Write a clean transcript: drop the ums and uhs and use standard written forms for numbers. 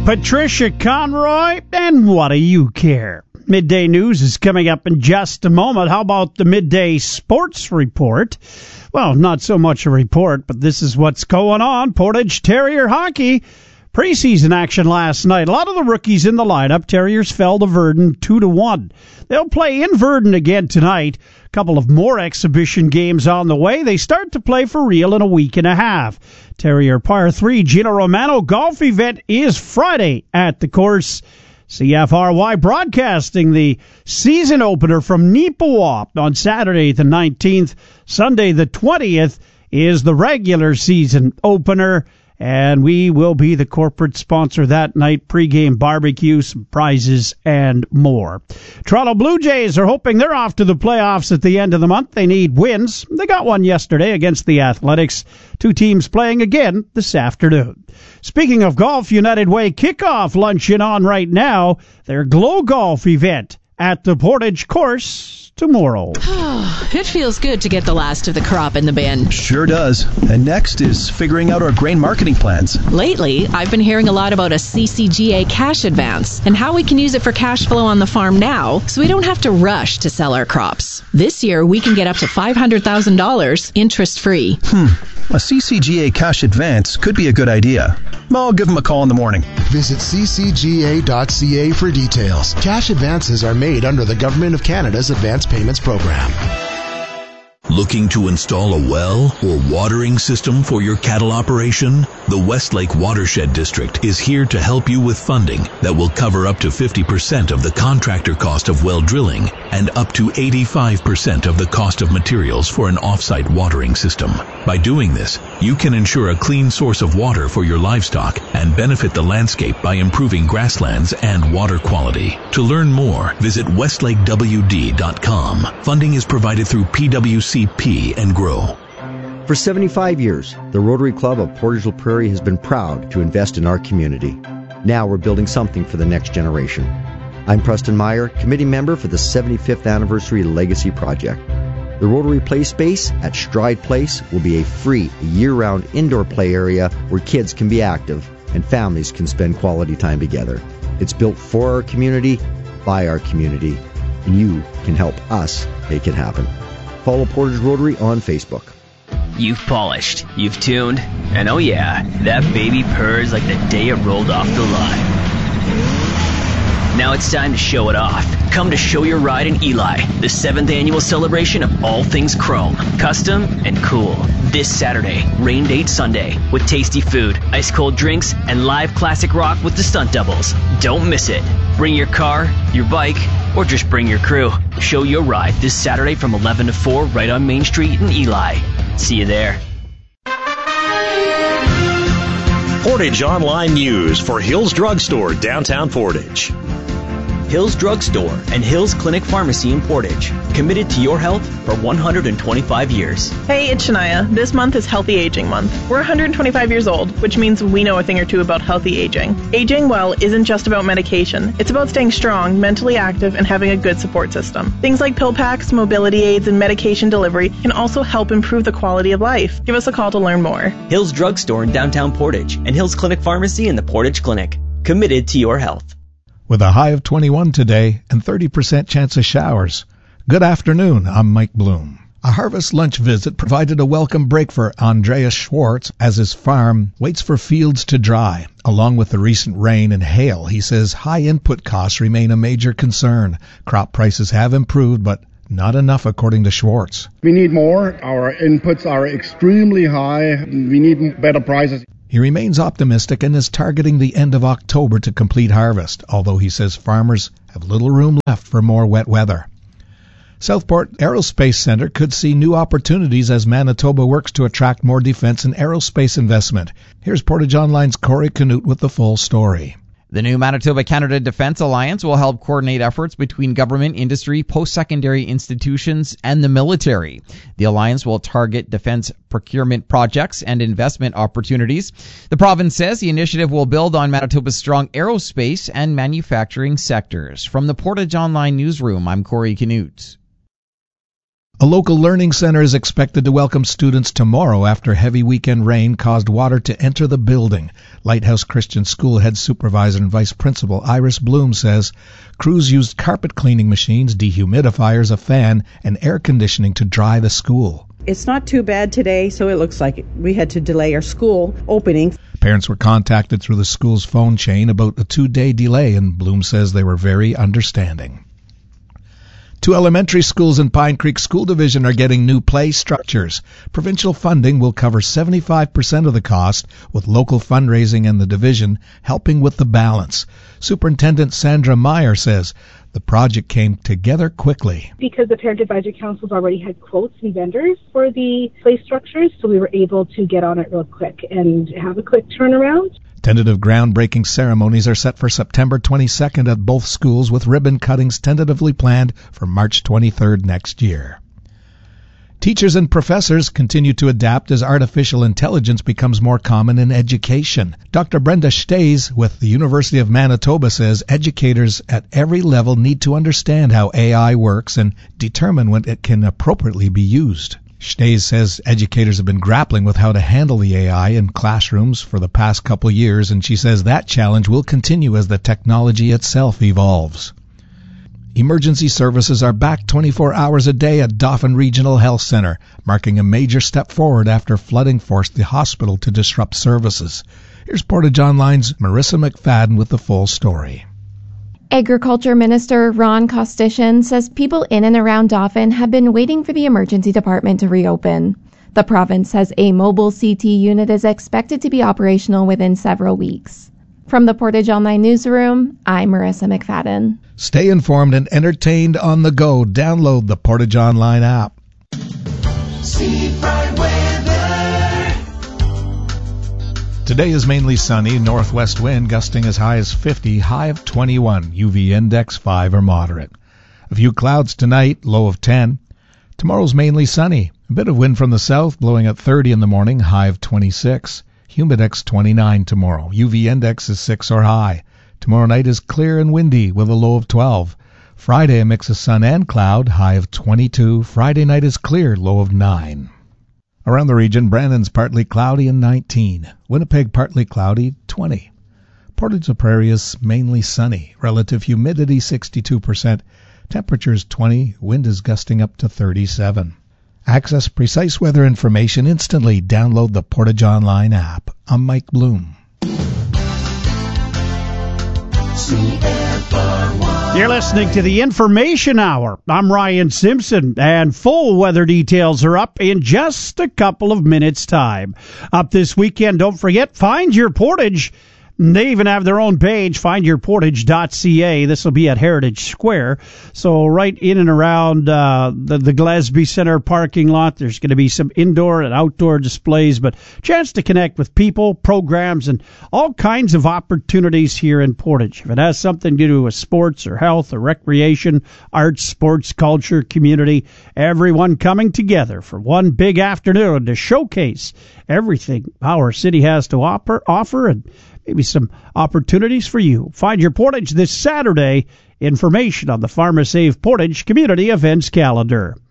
Patricia Conroy, and what do you care? Midday News is coming up in just a moment. How about the Midday Sports Report? Well, not so much a report, but this is what's going on. Portage Terrier hockey. Preseason action last night. A lot of the rookies in the lineup. Terriers fell to Verdun 2-1. They'll play in Verdun again tonight. A couple of more exhibition games on the way. They start to play for real in a week and a half. Terrier Par 3 Gino Romano golf event is Friday at the course. CFRY broadcasting the season opener from Neepawa on Saturday the 19th. Sunday the 20th is the regular season opener. And we will be the corporate sponsor that night. Pre-game barbecue, some prizes, and more. Toronto Blue Jays are hoping they're off to the playoffs at the end of the month. They need wins. They got one yesterday against the Athletics. Two teams playing again this afternoon. Speaking of golf, United Way kickoff luncheon on right now. Their Glow Golf event at the Portage course tomorrow. It feels good to get the last of the crop in the bin. Sure does. And next is figuring out our grain marketing plans. Lately, I've been hearing a lot about a CCGA cash advance and how we can use it for cash flow on the farm now so we don't have to rush to sell our crops. This year, we can get up to $500,000 interest-free. A CCGA cash advance could be a good idea. I'll give them a call in the morning. Visit ccga.ca for details. Cash advances are made under the Government of Canada's Advance Payments Program. Looking to install a well or watering system for your cattle operation? The Westlake Watershed District is here to help you with funding that will cover up to 50% of the contractor cost of well drilling and up to 85% of the cost of materials for an off-site watering system. By doing this, you can ensure a clean source of water for your livestock and benefit the landscape by improving grasslands and water quality. To learn more, visit westlakewd.com. Funding is provided through PWCP and GROW. For 75 years, the Rotary Club of Portage La Prairie has been proud to invest in our community. Now we're building something for the next generation. I'm Preston Meyer, committee member for the 75th Anniversary Legacy Project. The Rotary Play Space at Stride Place will be a free, year-round indoor play area where kids can be active and families can spend quality time together. It's built for our community, by our community, and you can help us make it happen. Follow Portage Rotary on Facebook. You've polished, you've tuned, and oh yeah, that baby purrs like the day it rolled off the line. Now it's time to show it off. Come to Show Your Ride in Eli, the 7th annual celebration of all things chrome, custom, and cool. This Saturday, rain date Sunday, with tasty food, ice cold drinks, and live classic rock with the stunt doubles. Don't miss it. Bring your car, your bike, or just bring your crew. Show Your Ride this Saturday from 11 to 4 right on Main Street in Eli. See you there. Portage Online News for Hills Drug Store, downtown Portage. Hills Drug Store and Hills Clinic Pharmacy in Portage. Committed to your health for 125 years. Hey, it's Shania. This month is Healthy Aging Month. We're 125 years old, which means we know a thing or two about healthy aging. Aging well isn't just about medication. It's about staying strong, mentally active, and having a good support system. Things like pill packs, mobility aids, and medication delivery can also help improve the quality of life. Give us a call to learn more. Hills Drug Store in downtown Portage and Hills Clinic Pharmacy in the Portage Clinic. Committed to your health. With a high of 21 today and 30% chance of showers. Good afternoon, I'm Mike Bloom. A harvest lunch visit provided a welcome break for Andreas Schwartz as his farm waits for fields to dry. Along with the recent rain and hail, he says high input costs remain a major concern. Crop prices have improved, but not enough, according to Schwartz. We need more. Our inputs are extremely high. We need better prices. He remains optimistic and is targeting the end of October to complete harvest, although he says farmers have little room left for more wet weather. Southport Aerospace Centre could see new opportunities as Manitoba works to attract more defence and aerospace investment. Here's Portage Online's Corey Canute with the full story. The new Manitoba-Canada Defence Alliance will help coordinate efforts between government, industry, post-secondary institutions, and the military. The alliance will target defence procurement projects and investment opportunities. The province says the initiative will build on Manitoba's strong aerospace and manufacturing sectors. From the Portage Online newsroom, I'm Corey Canute. A local learning center is expected to welcome students tomorrow after heavy weekend rain caused water to enter the building. Lighthouse Christian School head supervisor and vice principal Iris Bloom says crews used carpet cleaning machines, dehumidifiers, a fan, and air conditioning to dry the school. It's not too bad today, so it looks like we had to delay our school opening. Parents were contacted through the school's phone chain about a 2-day delay, and Bloom says they were very understanding. 2 elementary schools in Pine Creek School Division are getting new play structures. Provincial funding will cover 75% of the cost, with local fundraising and the division helping with the balance. Superintendent Sandra Meyer says the project came together quickly. Because the Parent Advisory Councils already had quotes and vendors for the play structures, so we were able to get on it real quick and have a quick turnaround. Tentative groundbreaking ceremonies are set for September 22nd at both schools, with ribbon cuttings tentatively planned for March 23rd next year. Teachers and professors continue to adapt as artificial intelligence becomes more common in education. Dr. Brenda Stays with the University of Manitoba says educators at every level need to understand how AI works and determine when it can appropriately be used. Stays says educators have been grappling with how to handle the AI in classrooms for the past couple years, and she says that challenge will continue as the technology itself evolves. Emergency services are back 24 hours a day at Dauphin Regional Health Centre, marking a major step forward after flooding forced the hospital to disrupt services. Here's Portage Online's Marissa McFadden with the full story. Agriculture Minister Ron Kostishin says people in and around Dauphin have been waiting for the emergency department to reopen. The province says a mobile CT unit is expected to be operational within several weeks. From the Portage Online Newsroom, I'm Marissa McFadden. Stay informed and entertained on the go. Download the Portage Online app. Seafront weather. Today is mainly sunny, northwest wind gusting as high as 50, high of 21, UV index 5 or moderate. A few clouds tonight, low of 10. Tomorrow's mainly sunny, a bit of wind from the south blowing at 30 in the morning, high of 26. Humidex 29 tomorrow, UV index is 6 or high. Tomorrow night is clear and windy with a low of 12. Friday a mix of sun and cloud, high of 22. Friday night is clear, low of 9. Around the region, Brandon's partly cloudy and 19. Winnipeg partly cloudy, 20. Portage la Prairie is mainly sunny. Relative humidity 62%. Temperatures 20. Wind is gusting up to 37. Access precise weather information instantly. Download the Portage Online app. I'm Mike Bloom. You're listening to the Information Hour. I'm Ryan Simpson, and full weather details are up in just a couple of minutes' time. Up this weekend, don't forget, Find Your Portage. They even have their own page, findyourportage.ca. This will be at Heritage Square. So right in and around the Gillespie Center parking lot, there's going to be some indoor and outdoor displays, but chance to connect with people, programs, and all kinds of opportunities here in Portage. If it has something to do with sports or health or recreation, arts, sports, culture, community, everyone coming together for one big afternoon to showcase everything our city has to offer and maybe some opportunities for you. Find Your Portage this Saturday. Information on the Farmer Save Portage Community Events Calendar.